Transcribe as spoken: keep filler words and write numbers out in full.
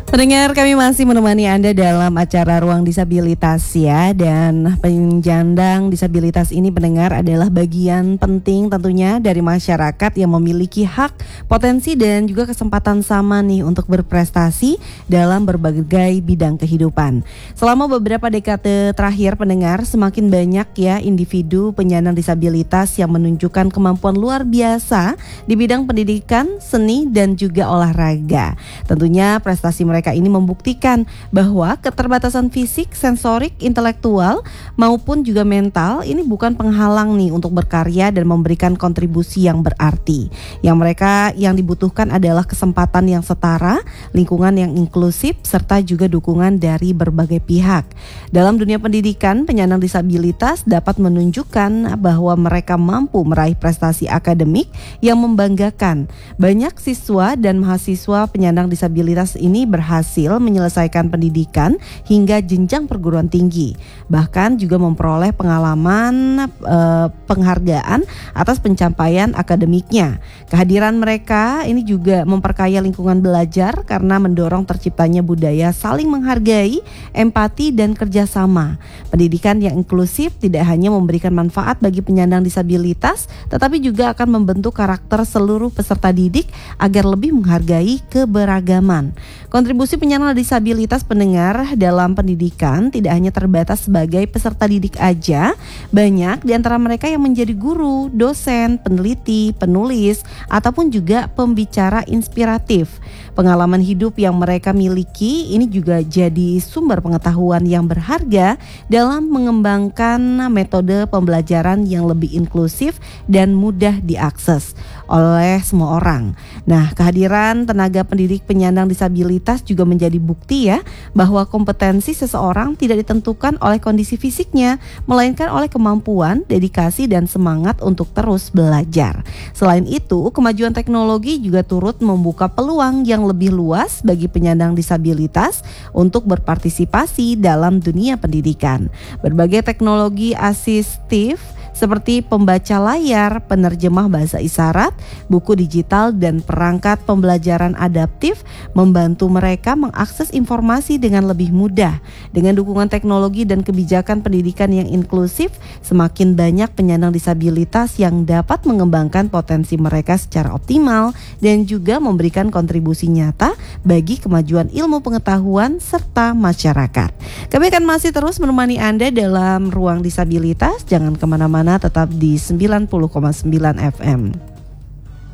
Pendengar, kami masih menemani Anda dalam acara Ruang Disabilitas ya. Dan penyandang disabilitas ini, pendengar, adalah bagian penting tentunya dari masyarakat yang memiliki hak, potensi dan juga kesempatan sama nih untuk berprestasi dalam berbagai bidang kehidupan. Selama beberapa dekade terakhir, pendengar, semakin banyak ya individu penyandang disabilitas yang menunjukkan kemampuan luar biasa di bidang pendidikan, seni dan juga olahraga. Tentunya prestasi mereka Mereka ini membuktikan bahwa keterbatasan fisik, sensorik, intelektual maupun juga mental ini bukan penghalang nih untuk berkarya dan memberikan kontribusi yang berarti. Yang mereka yang dibutuhkan adalah kesempatan yang setara, lingkungan yang inklusif, serta juga dukungan dari berbagai pihak. Dalam dunia pendidikan, penyandang disabilitas dapat menunjukkan bahwa mereka mampu meraih prestasi akademik yang membanggakan. Banyak siswa dan mahasiswa penyandang disabilitas ini berhasil berhasil menyelesaikan pendidikan hingga jenjang perguruan tinggi, bahkan juga memperoleh pengalaman eh, penghargaan atas pencapaian akademiknya. Kehadiran mereka ini juga memperkaya lingkungan belajar karena mendorong terciptanya budaya saling menghargai, empati dan kerjasama. Pendidikan yang inklusif tidak hanya memberikan manfaat bagi penyandang disabilitas, tetapi juga akan membentuk karakter seluruh peserta didik agar lebih menghargai keberagaman. Kontribusi penyandang disabilitas, pendengar, dalam pendidikan tidak hanya terbatas sebagai peserta didik aja. Banyak di antara mereka yang menjadi guru, dosen, peneliti, penulis, ataupun juga pembicara inspiratif. Pengalaman hidup yang mereka miliki ini juga jadi sumber pengetahuan yang berharga dalam mengembangkan metode pembelajaran yang lebih inklusif dan mudah diakses oleh semua orang. Nah, kehadiran tenaga pendidik penyandang disabilitas juga menjadi bukti ya bahwa kompetensi seseorang tidak ditentukan oleh kondisi fisiknya, melainkan oleh kemampuan, dedikasi dan semangat untuk terus belajar. Selain itu, kemajuan teknologi juga turut membuka peluang yang lebih luas bagi penyandang disabilitas untuk berpartisipasi dalam dunia pendidikan. Berbagai teknologi asistif seperti pembaca layar, penerjemah bahasa isyarat, buku digital, dan perangkat pembelajaran adaptif membantu mereka mengakses informasi dengan lebih mudah. Dengan dukungan teknologi dan kebijakan pendidikan yang inklusif, semakin banyak penyandang disabilitas yang dapat mengembangkan potensi mereka secara optimal dan juga memberikan kontribusi nyata bagi kemajuan ilmu pengetahuan serta masyarakat. Kami akan masih terus menemani Anda dalam Ruang Disabilitas. Jangan kemana-mana, tetap di sembilan puluh koma sembilan F M.